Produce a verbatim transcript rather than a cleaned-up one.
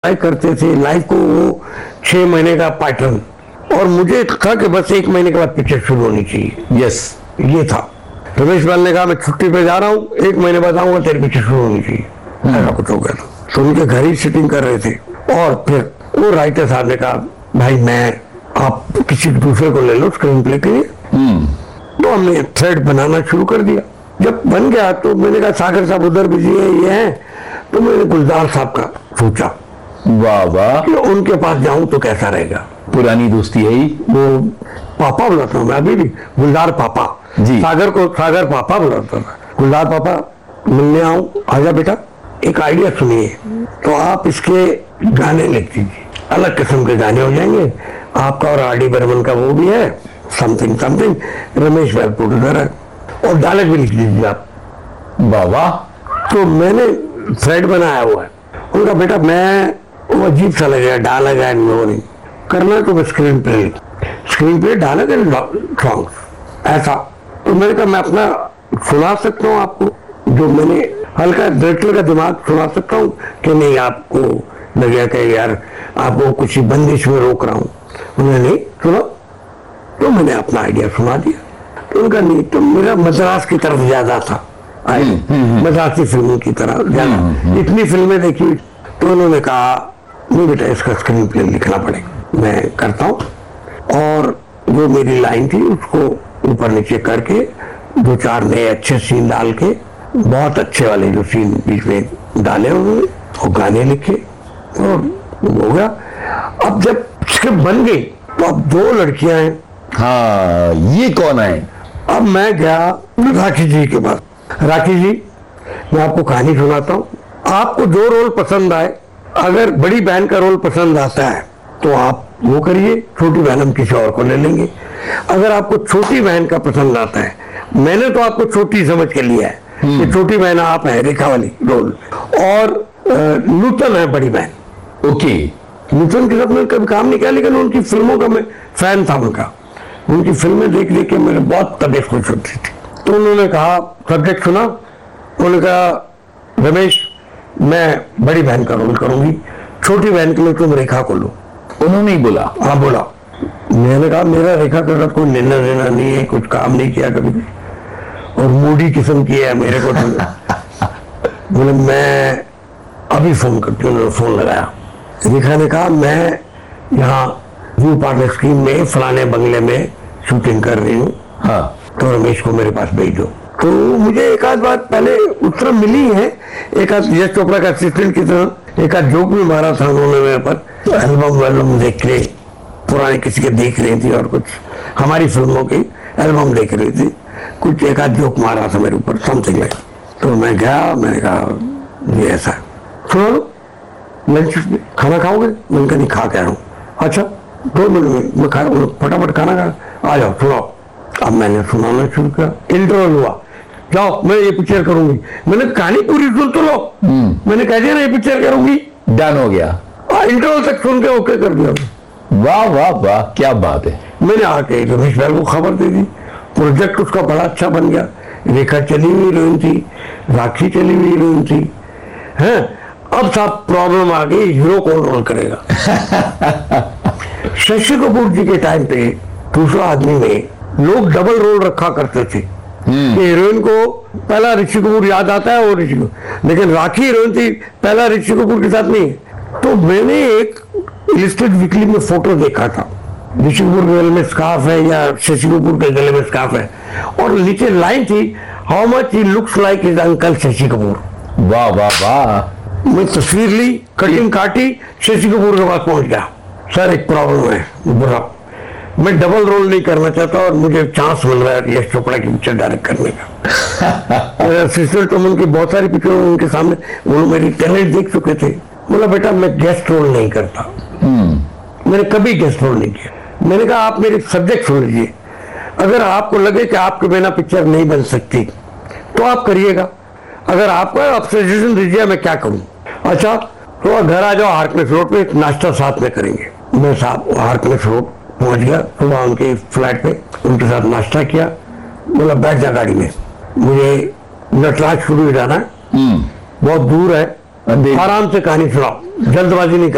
Like करते थे, life को वो छह महीने का पैटर्न, और मुझे था कि बस एक महीने के बाद पिक्चर शुरू होनी चाहिए। यस, ये था। रमेश बाल ने कहा मैं छुट्टी पे जा रहा हूँ, एक महीने बाद आऊंगा, तेरी पिक्चर शुरू होनी चाहिए। ऐसा कुछ हो गया था। तो उनके घर ही सिटिंग कर रहे थे, और फिर वो राइटर साहब ने कहा भाई मैं आप किसी दूसरे को ले लो स्क्रीन प्ले के लिए। तो हमने थ्रेड बनाना शुरू कर दिया। जब बन गया तो मैंने कहा सागर साहब उधर बिजी है, ये है, तो मैंने गुलजार साहब का सोचा, वाह वाह, कि उनके पास जाऊं तो कैसा रहेगा। पुरानी दोस्ती है ही। वो पापा बुलाता हूँ मैं अभी भी, गुलजार पापा जी। सागर को सागर पापा बुलाता था। गुलजार पापा मिलने आऊं, आजा बेटा, एक आइडिया सुनिए, तो आप इसके गाने लिख दीजिए, अलग किस्म के गाने हो जाएंगे, आपका और आर डी बर्मन का वो भी है, समथिंग समथिंग, रमेश भाई प्रोड्यूसर है, और डायलॉग भी लिख दीजिए आप। वाह वाह। तो मैंने थ्रेड बनाया हुआ है। उनका बेटा मैं वो अजीब सा लगेगा, डायलॉग है नहीं करना, तो मैं screen play screen play dialogue and songs ऐसा। तो मैंने कहा मैं अपना सुना सकता हूँ आपको, जो मैंने हल्का डायरेक्टर का दिमाग सुना सकता हूँ, कि नहीं आपको लगेगा कि यार आपको कुछ बंदिश में रोक रहा हूँ। उन्होंने नहीं सुनो, तो मैंने अपना आइडिया सुना दिया। तो उनका नहीं, तो मेरा मद्रास की तरफ ज्यादा था, मद्रासी फिल्मों की तरह ज्यादा, इतनी फिल्में देखी। तो उन्होंने कहा नहीं बेटा इसका स्क्रीन प्ले लिखना पड़ेगा, मैं करता हूँ। और जो मेरी लाइन थी उसको ऊपर नीचे करके दो चार नए अच्छे सीन डाल के, बहुत अच्छे वाले जो सीन बीच में डाले उन्होंने, और गाने लिखे, और हो गया। अब जब स्क्रिप्ट बन गई तो अब दो लड़कियां हैं। हाँ, ये कौन है? अब मैं गया राखी जी के पास। राखी जी, मैं आपको कहानी सुनाता हूँ, आपको जो रोल पसंद आए, अगर बड़ी बहन का रोल पसंद आता है तो आप वो करिए, छोटी बहन हम किसी और को ले लेंगे। अगर आपको छोटी बहन का पसंद आता है, मैंने तो आपको छोटी समझ के लिया है कि छोटी बहन आप है, रेखा वाली रोल, और नूतन है बड़ी बहन। ओके। नूतन के साथ मैंने कभी काम नहीं किया, लेकिन उनकी फिल्मों का मैं फैन था उनका, उनकी फिल्में देख देख के मेरे बहुत तबीयत खुश होती थी। तो उन्होंने कहा सब्जेक्ट सुना, उन्होंने कहा रमेश मैं बड़ी बहन का रोल करूंगी, छोटी बहन के लिए तुम रेखा को लो। उन्होंने ही बोला? हाँ बोला। मैंने कहा मेरा रेखा के साथ कोई लेना देना नहीं है, कुछ काम नहीं किया कभी, और मूडी किस्म की है मेरे को। बोले मैं अभी फोन करती हूँ। उन्होंने फोन लगाया, रेखा ने कहा मैं यहाँ व्यू पार्टनर स्कीम में फलाने बंगले में शूटिंग कर रही हूँ, हाँ, तो रमेश को मेरे पास भेज दो। तो मुझे एक आध बात पहले उत्तर मिली है, एक आध यश चोपड़ा का असिस्टेंट की तरह एक आध जोक भी मारा था उन्होंने मेरे पर। तो एल्बम वेल्बम देख रहे, पुराने किसी के देख रही थी, और कुछ हमारी फिल्मों की एल्बम देख रही थी, कुछ एक आध जोक मारा था मेरे ऊपर, समथिंग लाइक। तो मैं गया, मैंने कहा ये ऐसा है, सुनो लंच खाना खाओगे? मैंने कहा नहीं खा के आया हूँ। अच्छा दो मिनट में मैं खा फटाफट खाना खा, आ जाओ सुनाओ। अब मैंने सुनाना शुरू किया, इंटरवल हुआ, जाओ मैं ये पिक्चर करूंगी। मैंने कहानी पूरी सुन तो लो, मैंने कह दिया ना ये पिक्चर करूंगी, डन हो गया। इंटरवल तक सुन के ओके कर दिया। वाह वाह वाह, क्या बात है। मैंने आके रमेश भाई को खबर दे दी, प्रोजेक्ट उसका बड़ा अच्छा बन गया। रेखा चली हुई हीरोइन थी, राखी चली हुई हीरोइन थी, हैं। अब साहब प्रॉब्लम आ गई, हीरो कौन रोल करेगा। शशि कपूर जी के टाइम पे दूसरा आदमी में लोग डबल रोल रखा करते थे, कि हीरोइन को पहला ऋषि कपूर याद आता है, और ऋषि कपूर, लेकिन राखी हीरोइन थी, पहला ऋषि कपूर के साथ नहीं। तो मैंने एक इलस्ट्रेट वीकली में फोटो देखा था, ऋषि कपूर के गले में स्कार्फ है या शशि कपूर के गले में स्कार्फ है, और नीचे लाइन थी how much he looks like his uncle Shashi Kapoor. वाह वाह वाह। मैं तस्वीर ली, कटिंग काटी, शशि कपूर के पास पहुंच गया, सर एक प्रॉब्लम है बुरा, मैं डबल रोल नहीं करना चाहता और मुझे चांस मिल रहा है यश चोपड़ा की पिक्चर डायरेक्ट करने का। मेरे असिस्टेंट तो उनकी बहुत सारी पिक्चर उनके सामने, उन्होंने मेरी टैलेंट देख चुके थे। बोला बेटा मैं गेस्ट रोल नहीं करता, मैंने कभी गेस्ट रोल नहीं किया। मैंने कहा आप मेरे सब्जेक्ट सुन लीजिए, अगर आपको लगे कि आपके बिना पिक्चर नहीं बन सकती तो आप करिएगा, अगर आपको आप सजेशन दीजिए मैं क्या करूं। अच्छा तो घर आ जाओ, हार्कनेस रोड पे नाश्ता साथ में करेंगे। मैं साहब हार्कनेस रोड पहुंच गया, सुबह उनके फ्लैट पे उनके साथ नाश्ता किया। बोला बैठ जा गाड़ी में, मुझे नटराज शुरू जाना है, बहुत दूर है, आराम से कहानी सुनाओ, जल्दबाजी नहीं कर।